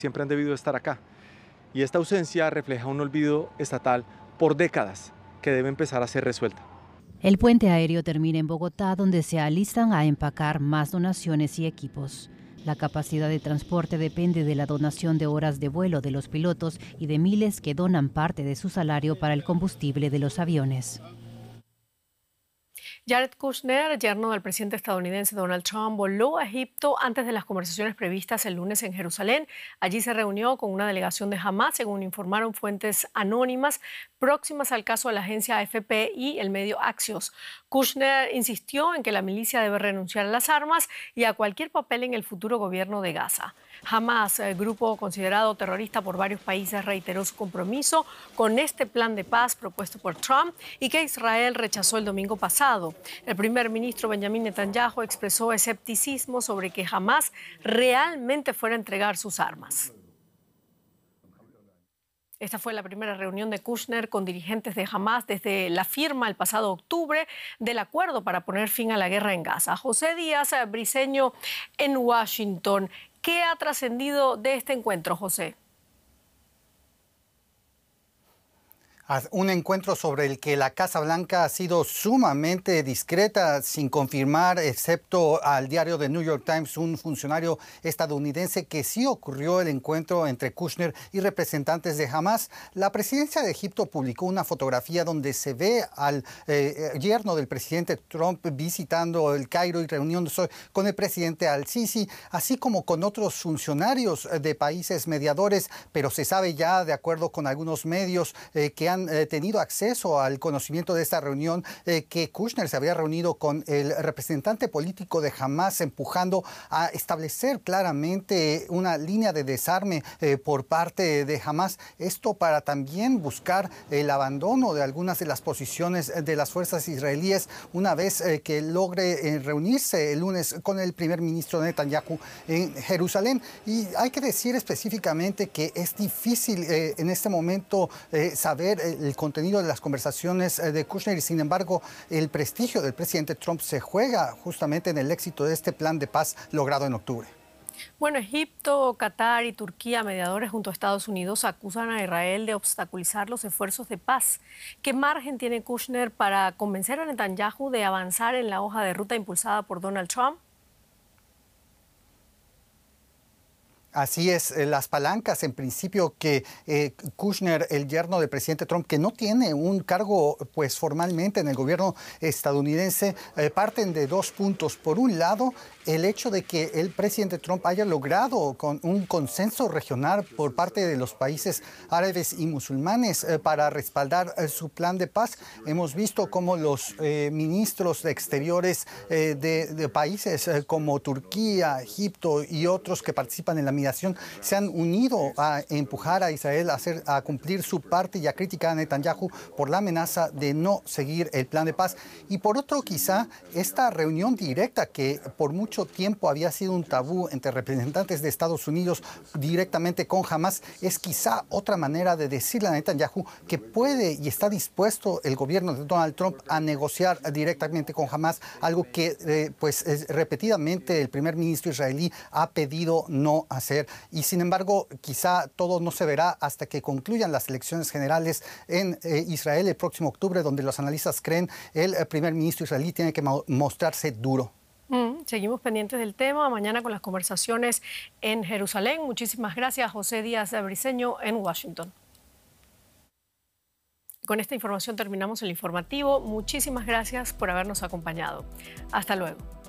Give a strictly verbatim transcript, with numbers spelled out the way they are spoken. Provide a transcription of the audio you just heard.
siempre han debido estar acá. Y esta ausencia refleja un olvido estatal por décadas que debe empezar a ser resuelta. El puente aéreo termina en Bogotá, donde se alistan a empacar más donaciones y equipos. La capacidad de transporte depende de la donación de horas de vuelo de los pilotos y de miles que donan parte de su salario para el combustible de los aviones. Jared Kushner, yerno del presidente estadounidense Donald Trump, voló a Egipto antes de las conversaciones previstas el lunes en Jerusalén. Allí se reunió con una delegación de Hamás, según informaron fuentes anónimas próximas al caso de la agencia A F P y el medio Axios. Kushner insistió en que la milicia debe renunciar a las armas y a cualquier papel en el futuro gobierno de Gaza. Hamás, el grupo considerado terrorista por varios países, reiteró su compromiso con este plan de paz propuesto por Trump y que Israel rechazó el domingo pasado. El primer ministro Benjamin Netanyahu expresó escepticismo sobre que Hamás realmente fuera a entregar sus armas. Esta fue la primera reunión de Kushner con dirigentes de Hamás desde la firma el pasado octubre del acuerdo para poner fin a la guerra en Gaza. José Díaz Briceño en Washington. ¿Qué ha trascendido de este encuentro, José? Un encuentro sobre el que la Casa Blanca ha sido sumamente discreta, sin confirmar, excepto al diario The New York Times, un funcionario estadounidense, que sí ocurrió el encuentro entre Kushner y representantes de Hamás. La presidencia de Egipto publicó una fotografía donde se ve al eh, yerno del presidente Trump visitando el Cairo y reuniéndose con el presidente al-Sisi, así como con otros funcionarios de países mediadores, pero se sabe ya, de acuerdo con algunos medios eh, que han Eh, tenido acceso al conocimiento de esta reunión, eh, que Kushner se había reunido con el representante político de Hamás, empujando a establecer claramente una línea de desarme eh, por parte de Hamás. Esto para también buscar el abandono de algunas de las posiciones de las fuerzas israelíes una vez eh, que logre eh, reunirse el lunes con el primer ministro Netanyahu en Jerusalén. Y hay que decir específicamente que es difícil eh, en este momento eh, saber eh, el contenido de las conversaciones de Kushner y, sin embargo, el prestigio del presidente Trump se juega justamente en el éxito de este plan de paz logrado en octubre. Bueno, Egipto, Qatar y Turquía, mediadores junto a Estados Unidos, acusan a Israel de obstaculizar los esfuerzos de paz. ¿Qué margen tiene Kushner para convencer a Netanyahu de avanzar en la hoja de ruta impulsada por Donald Trump? Así es, eh, las palancas en principio que eh, Kushner, el yerno del presidente Trump, que no tiene un cargo pues formalmente en el gobierno estadounidense, eh, parten de dos puntos. Por un lado, el hecho de que el presidente Trump haya logrado con un consenso regional por parte de los países árabes y musulmanes eh, para respaldar eh, su plan de paz. Hemos visto cómo los eh, ministros de exteriores eh, de, de países eh, como Turquía, Egipto y otros que participan en la se han unido a empujar a Israel a, hacer, a cumplir su parte y a criticar a Netanyahu por la amenaza de no seguir el plan de paz. Y por otro, quizá esta reunión directa, que por mucho tiempo había sido un tabú entre representantes de Estados Unidos directamente con Hamás, es quizá otra manera de decirle a Netanyahu que puede y está dispuesto el gobierno de Donald Trump a negociar directamente con Hamás, algo que eh, pues es, repetidamente el primer ministro israelí ha pedido no hacer. Y sin embargo, quizá todo no se verá hasta que concluyan las elecciones generales en eh, Israel el próximo octubre, donde los analistas creen el, el primer ministro israelí tiene que mo mostrarse duro. Mm, seguimos pendientes del tema, mañana con las conversaciones en Jerusalén. Muchísimas gracias, José Díaz Briceño en Washington. Con esta información terminamos el informativo. Muchísimas gracias por habernos acompañado. Hasta luego.